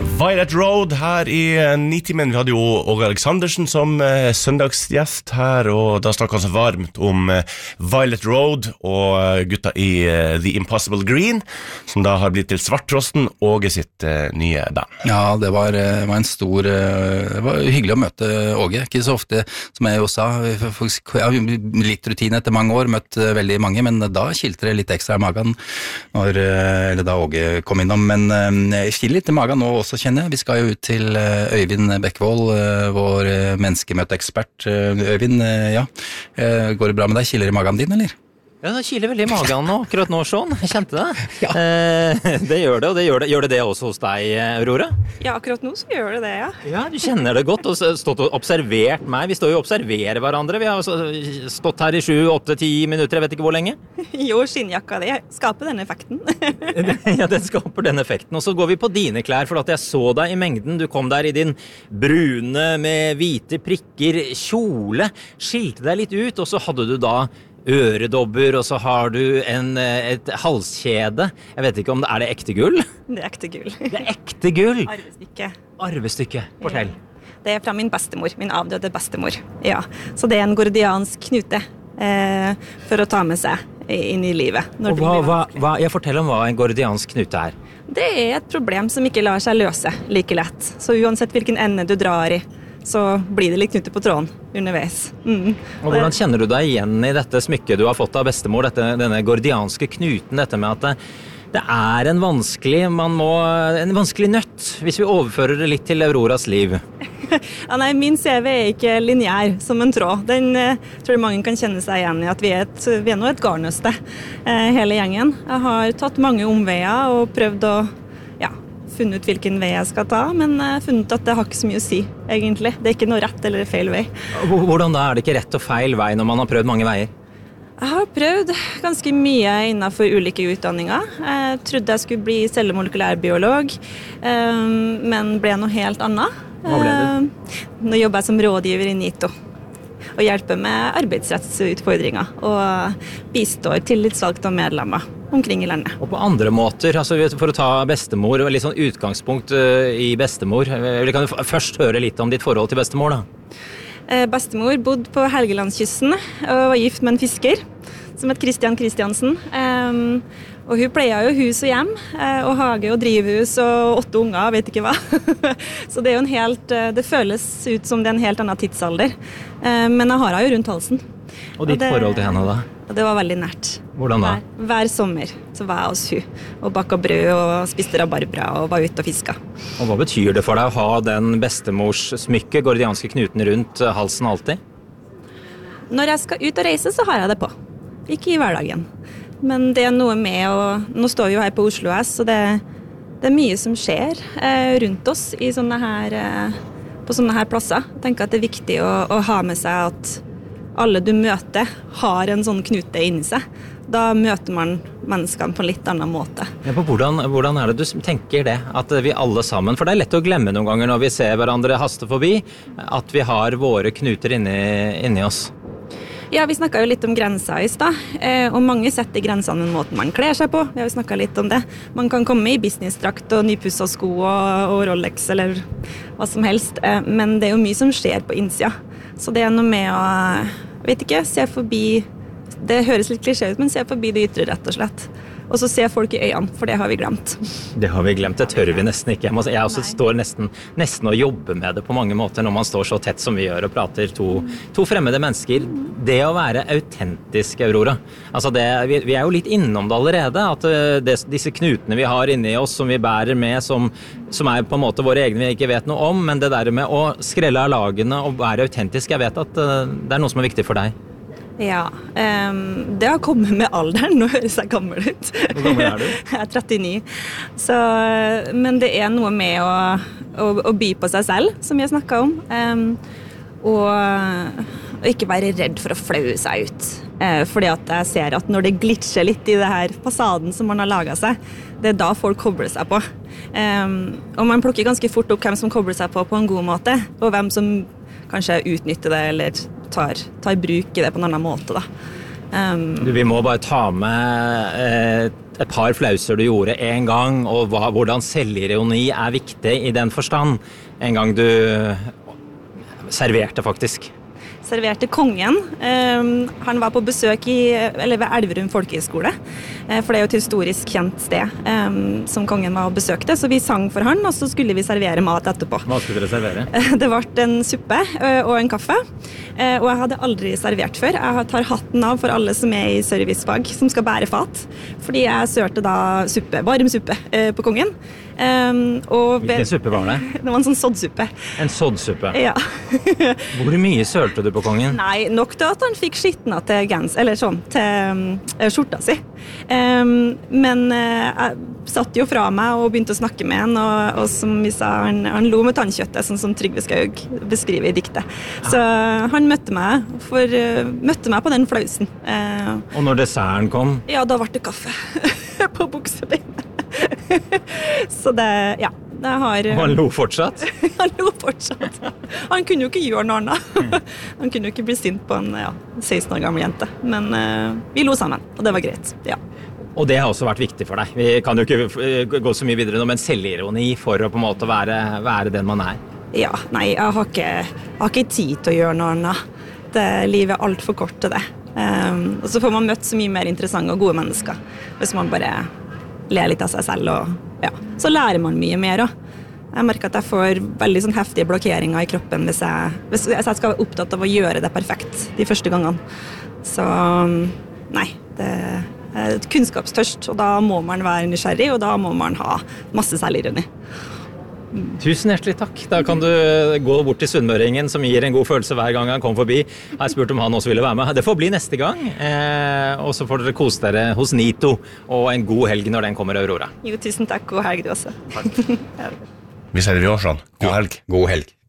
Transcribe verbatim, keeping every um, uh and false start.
Violet Road her i Nitimen. Vi hadde jo Åge Aleksandersen som eh, søndagsgjest her, og da snakket han så varmt om eh, Violet Road og eh, gutta i eh, The Impossible Green, som da har blitt til Svarttrosten, Åge sitt eh, nye band. Ja, det var, var en stor, det var hyggelig å møte Åge, ikke så ofte, som jeg jo sa, ja, litt rutine etter mange år, møtt veldig mange, men da kilte det litt ekstra i magen, når, eller da Åge kom innom, men jeg kiler litt i magen nå også, kjenner jeg. Vi skal jo ut til Øyvind Bekkevold, vår menneskemøteekspert. Øyvind, ja, går det bra med deg? Kiler i magen din, eller? Ja, det kiler veldig i magen nå, akkurat nå, sånn. Jeg kjente det. Ja. Eh, det gjør det, og det gjør det. Gjør det det også hos deg, Aurora? Ja, akkurat nå så gjør det det, ja. Ja, du kjenner det godt, og stått og observert meg. Vi står jo og observerer hverandre. Vi har stått her i sju, åtte, ti minutter, jeg vet ikke hvor lenge. Jo, skinnjakka di skaper den effekten. Ja, den skaper den effekten. Og så går vi på dine klær, for at jeg så deg i mengden. Du kom der i din brune med hvite prikker kjole, skilte deg litt ut, og så hadde du da øredobber, og så har du en, et halskjede. Jeg vet ikke om det er det ekte gull? Det er ekte gull. Det er ekte gull? Arvestykke. Arvestykke, fortell. Ja. Det er fra min bestemor, min avdøde bestemor. Ja, så det er en gordiansk knute eh, for å ta med seg inn i livet. Og hva, hva, hva, jeg forteller om hva en gordiansk knute er. Det er et problem som ikke lar seg løse like lett. Så uansett hvilken ende du drar i, så blir det litt knute på tråden underveis. Mm. Og hvordan kjenner du deg igjen i dette smykket du har fått av bestemor, dette, denne gordianske knuten, dette med at det, det er en vanskelig, man må, en vanskelig nøtt, hvis vi overfører det litt til Auroras liv? Ja, nei, min C V er ikke lineær som en tråd. Den eh, tror jeg mange kan kjenne seg igjen i, at vi er, et, vi er nå et garnnøste, eh, hele gjengen. Jeg har tatt mange omveier og prøvd å funnet ut hvilken vei jeg skal ta, men jeg har funnet at det har ikke så mye å si, egentlig. Det er ikke noe rett eller feil vei. Hvordan da? Er det ikke rett og feil vei når man har prøvd mange veier? Jeg har prøvd ganske mye innenfor ulike utdanninger. Jeg trodde jeg skulle bli cellemolekylærbiolog, men ble noe helt annet. Hva ble du? Nå jobber jeg som rådgiver i NITO, og hjelper med arbeidsrettsutfordringer, og bistår tillitsvalgte og medlemmer omkring i landet. Og på andre måter, altså for å ta bestemor, litt sånn utgangspunkt i bestemor, vi kan jo først høre litt om ditt forhold til bestemor da. Bestemor bodde på Helgelandskysten og var gift med en fisker som het Christian Christiansen. Og hun pleier jo hus og hjem, og hage og drivhus og åtte unger, vet ikke hva. Så det er jo en helt, det føles ut som det er en helt annen tidsalder. Men jeg har henne jo rundt halsen. Og ditt og det, forhold til henne da? Det var veldig nært. Hvordan da? Hver, hver sommer så var jeg hos hun, og bakket brød og spiste rabarbra og var ute og fisket. Og hva betyr det for deg å ha den bestemors smykke, gordianske knuten rundt halsen alltid? Når jeg skal ut og reise så har jeg det på. Ikke i hverdagen. Men det er noe med å... Nå står vi jo her på Oslo S, så det, det er mye som skjer eh, rundt oss i sånne her, eh, på sånne her plasser. Jeg tenker at det er viktig å, å ha med seg at alle du møter har en sånn knute inni seg. Da møter man menneskene på en litt annen måte. Ja, på hvordan, hvordan er det du tenker det? At vi alle sammen, for det er lett å glemme noen ganger når vi ser hverandre haste forbi, at vi har våre knuter inni, inni oss. Ja, vi snakket jo litt om grenser i sted, og mange setter grensene med måten man kler seg på. Vi har jo snakket litt om det. Man kan komme i businessdrakt og nypusset sko og, og Rolex eller hva som helst, men det er jo mye som skjer på innsida. Så det er noe med å, vet ikke, se forbi, det høres litt klisjé ut, men se forbi det ytre rett og slett. Og så ser folk i øynene, for det har vi glemt. Det har vi glemt, det tør vi nesten ikke. Jeg, må, jeg også står nesten, nesten og jobber med det på mange måter når man står så tett som vi gjør og prater to, to fremmede mennesker. Det å være autentisk, Aurora. Altså det, vi, vi er jo litt innom det allerede, at det, disse knutene vi har inni oss som vi bærer med, som, som er på en måte våre egne vi ikke vet noe om, men det der med å skrelle av lagene og være autentisk, jeg vet at det er noe som er viktig for deg. Ja, um, det har kommet med alderen. Nå høres jeg gammel ut. Hvor gammel er du? Jeg er trettini. Så, men det er noe med å, å, å by på seg selv, som jeg snakket om. Um, og, og ikke være redd for å flaue seg ut. Uh, fordi at jeg ser at når det glitcher litt i det her fasaden som man har laget seg, det er da folk kobler seg på. Um, og man plukker ganske fort opp hvem som kobler seg på på en god måte, og hvem som kanskje utnytter det, eller tar, tar bruk i det på en annen måte da. Um, du, vi må bare ta med, eh, et par flauser du gjorde en gang, og hva, hvordan selvironi er viktig i den forstand. En gang du serverte faktisk. Serverte kongen. Um, han var på besøk i, eller ved Elverum folkehøgskole, uh, for det er jo et historisk kjent sted um, som kongen var og besøkte, så vi sang for han, og så skulle vi servere mat etterpå. Hva skulle dere servere? Det ble en suppe uh, og en kaffe, uh, og jeg hadde aldri servert før. Jeg tar hatten av for alle som er i servicefag, som skal bære fat, fordi jeg sørte da suppe, varm suppe uh, på kongen. Um, og Hvilken suppe var det? Det var en sånn soddsuppe. En soddsuppe? Ja. Hvor mye sølte du på kongen? Nei, nok til at han fikk skittna til gens, eller sånn, til um, skjorta si. Um, men uh, jeg satt jo fra meg og begynte å snakke med han, og, og som vi sa, han, han lo med tannkjøttet, sånn som Trygve Skaug beskriver i diktet. Så uh, han møtte meg, for, uh, møtte meg på den flausen. Uh, og når desserten kom? Ja, da ble det kaffe på buksebeinet. Så det, ja, det har... Og han lo fortsatt? Han lo fortsatt. Han kunne jo ikke gjøre noe annet. Han kunne jo ikke bli sint på en ja, seksten år gammel jente. Men uh, vi lo sammen, og det var greit, ja. Og det har også vært viktig for deg. Vi kan jo ikke gå så mye videre nå, men selvironi for å på en måte være, være den man er. Ja, nei, jeg har ikke, jeg har ikke tid til å gjøre noe annet. Det, livet er alt for kort til det. Um, og så får man møtt så mye mer interessante og gode mennesker, hvis man bare... ler litt av seg selv, og ja, så lærer man mye mer også. Jeg merker at jeg får veldig sånn heftige blokkeringer i kroppen hvis jeg, hvis jeg skal være opptatt av å gjøre det perfekt de første gangene. Så nei, det er kunnskapstørst, og da må man være nysgjerrig, og da må man ha masse selvironi. Tusen hjertelig takk. Da kan du gå bort til sunnmøringen, som gir en god følelse hver gang han kommer forbi. Jeg har spurt om han også ville være med. Det får bli neste gang. Eh, og så får dere kose dere hos Nito, og en god helg når den kommer, Aurora. Jo, tusen takk. God helg du også. Vi sier det i år sånn. God helg. God helg.